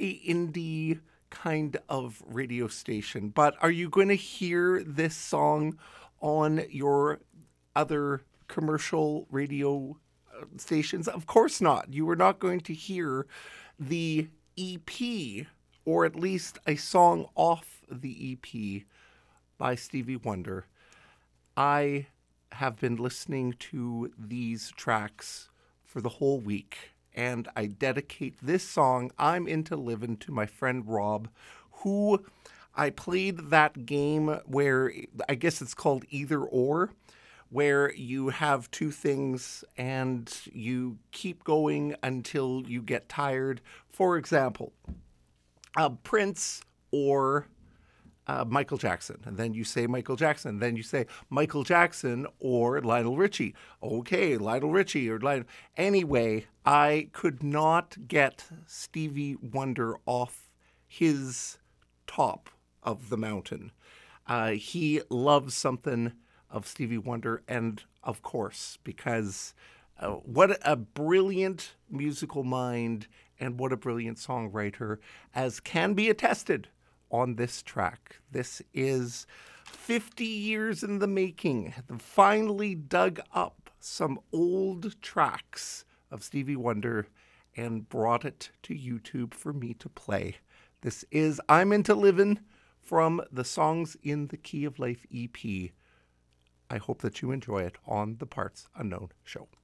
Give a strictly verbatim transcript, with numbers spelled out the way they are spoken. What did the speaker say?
a indie kind of radio station, but are you going to hear this song on your other commercial radio uh, stations? Of course not. You are not going to hear the E P, or at least a song off the E P by Stevie Wonder. I have been listening to these tracks for the whole week, and I dedicate this song, I'm Into Livin', to my friend Rob, who I played that game where I guess it's called Either Or, where you have two things and you keep going until you get tired. For example, uh, Prince or uh, Michael Jackson. And then you say Michael Jackson. Then you say Michael Jackson or Lionel Richie. Okay, Lionel Richie or Lionel. Anyway, I could not get Stevie Wonder off his top of the mountain. Uh, he loves something of Stevie Wonder, and of course, because uh, what a brilliant musical mind and what a brilliant songwriter, as can be attested on this track. This is fifty years in the making. They finally dug up some old tracks of Stevie Wonder and brought it to YouTube for me to play. This is I'm Into Livin' from the Songs in the Key of Life E P. I hope that you enjoy it on the Parts Unknown show.